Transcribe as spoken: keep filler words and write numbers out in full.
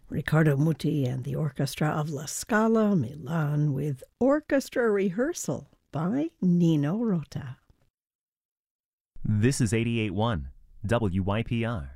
Riccardo Muti and the orchestra of La Scala, Milan, with Orchestra Rehearsal by Nino Rota. This is eighty-eight point one W Y P R,